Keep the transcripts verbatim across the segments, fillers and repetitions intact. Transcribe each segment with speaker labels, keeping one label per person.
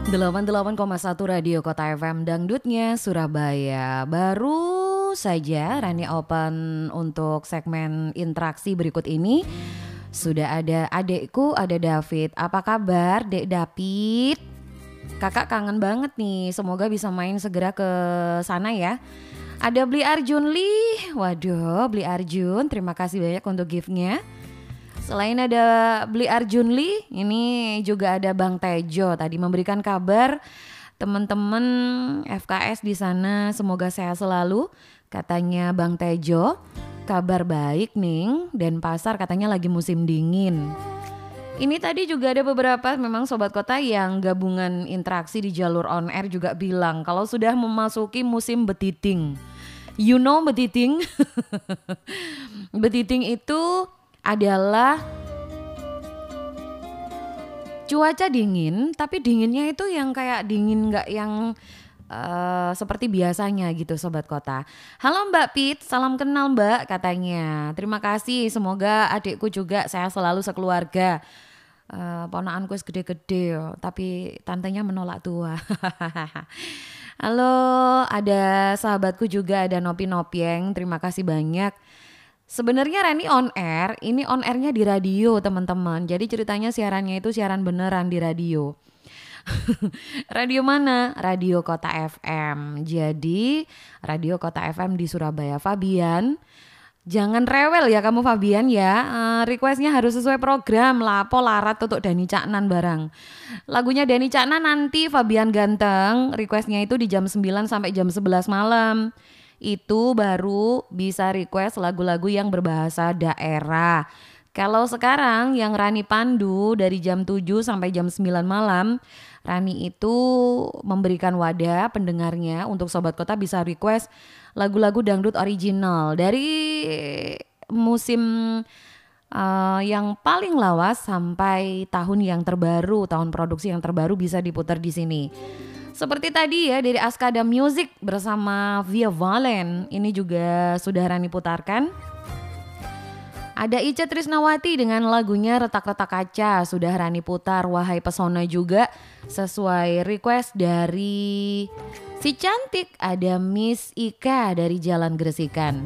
Speaker 1: delapan puluh delapan koma satu Radio Kota F M Dangdutnya Surabaya. Baru saja Rani open untuk segmen interaksi berikut ini. Sudah ada adekku, ada David. Apa kabar Dek David? Kakak kangen banget nih, semoga bisa main segera ke sana ya. Ada Bli Arjun Lee, waduh Bli Arjun, terima kasih banyak untuk gift-nya. Selain ada Bli Arjun Lee, ini juga ada Bang Tejo tadi memberikan kabar teman-teman F K S di sana semoga sehat selalu. Katanya Bang Tejo, kabar baik nih, dan pasar katanya lagi musim dingin. Ini tadi juga ada beberapa memang sobat kota yang gabungan interaksi di jalur on air juga bilang kalau sudah memasuki musim betiting. You know betiting? Betiting itu adalah cuaca dingin, tapi dinginnya itu yang kayak dingin gak yang uh, seperti biasanya gitu sobat kota. Halo Mbak Pit, salam kenal Mbak katanya. Terima kasih, semoga adikku juga sehat selalu sekeluarga. Uh, ponakanku gede-gede tapi tantenya menolak tua. Halo, ada sahabatku juga, ada Nopi Nopieng, terima kasih banyak. Sebenarnya Rani on air, ini on airnya di radio teman-teman. Jadi ceritanya siarannya itu siaran beneran di radio. Radio mana? Radio Kota F M. Jadi Radio Kota F M di Surabaya. Fabian, jangan rewel ya kamu Fabian ya. Uh, requestnya harus sesuai program. Lapo larat tutuk Dani Caknan barang. Lagunya Dani Caknan nanti Fabian Ganteng. Requestnya itu di jam sembilan sampai jam sebelas malam. Itu baru bisa request lagu-lagu yang berbahasa daerah. Kalau sekarang yang Rani pandu dari jam tujuh sampai jam sembilan malam, Rani itu memberikan wadah pendengarnya untuk sobat kota bisa request lagu-lagu dangdut original dari musim uh, yang paling lawas sampai tahun yang terbaru, tahun produksi yang terbaru bisa diputar di sini. Seperti tadi ya dari Askada Music bersama Via Valen, ini juga sudah Rani putarkan. Ada Ica Trisnawati dengan lagunya Retak-Retak Kaca, sudah Rani putar. Wahai Pesona juga sesuai request dari si cantik, ada Miss Ika dari Jalan Gresikan.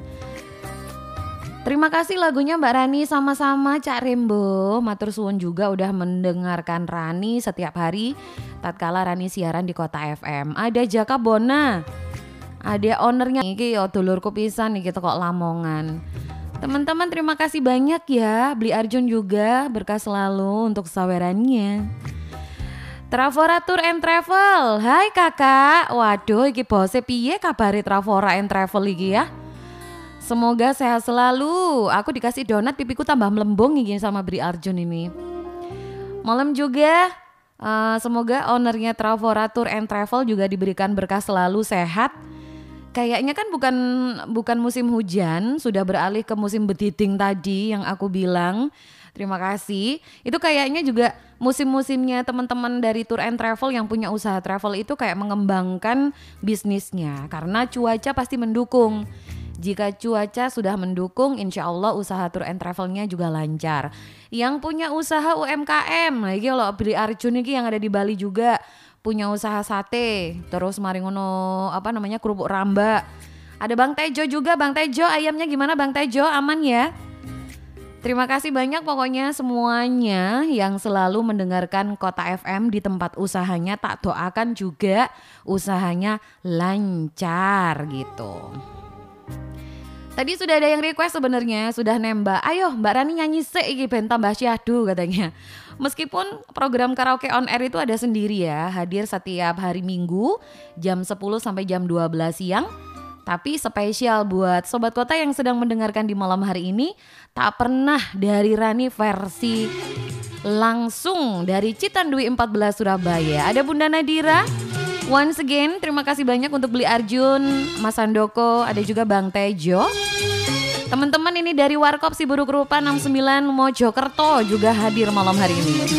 Speaker 1: Terima kasih lagunya Mbak Rani, sama-sama Cak Rembo. Matur suwun juga udah mendengarkan Rani setiap hari tatkala Rani siaran di Kota F M. Ada Jaka Bona, ada ownernya iki yo dulurku pisan iki kok Lamongan. Teman-teman terima kasih banyak ya. Bli Arjun juga berkah selalu untuk sawerannya. Travora Tour and Travel. Hai kakak. Waduh iki bose piye kabare Travora and Travel iki ya? Semoga sehat selalu. Aku dikasih donat, pipiku tambah melembung ini sama Bri Arjun ini. Malam juga uh, semoga ownernya Travora Tour and Travel juga diberikan berkah selalu, sehat. Kayaknya kan bukan bukan musim hujan, sudah beralih ke musim betiting tadi yang aku bilang. Terima kasih. Itu kayaknya juga musim-musimnya teman-teman dari Tour and Travel yang punya usaha travel itu kayak mengembangkan bisnisnya karena cuaca pasti mendukung. Jika cuaca sudah mendukung, insya Allah usaha tour and travelnya juga lancar. Yang punya usaha U M K M, lagi kalau Bli Arjun ini yang ada di Bali juga punya usaha sate, terus maringono apa namanya kerupuk ramba. Ada Bang Tejo juga, Bang Tejo ayamnya gimana Bang Tejo, aman ya? Terima kasih banyak pokoknya semuanya yang selalu mendengarkan Kota F M di tempat usahanya, tak doakan juga usahanya lancar gitu. Tadi sudah ada yang request sebenarnya, sudah nembak. Ayo Mbak Rani nyanyi sik iki ben tambah syahdu katanya. Meskipun program karaoke on air itu ada sendiri ya, hadir setiap hari Minggu jam sepuluh sampai jam dua belas siang. Tapi spesial buat sobat kota yang sedang mendengarkan di malam hari ini, tak pernah dari Rani versi langsung dari Citandui empat belas Surabaya. Ada Bunda Nadira. Once again, terima kasih banyak untuk Bli Arjun, Mas Andoko, ada juga Bang Tejo. Teman-teman ini dari Warkop Siburuk Rupa enam puluh sembilan Mojokerto juga hadir malam hari ini.